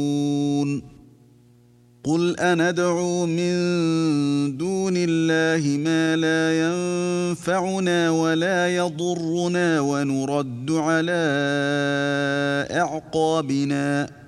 قل أندعو من دون الله ما لا ينفعنا ولا يضرنا ونرد على أعقابنا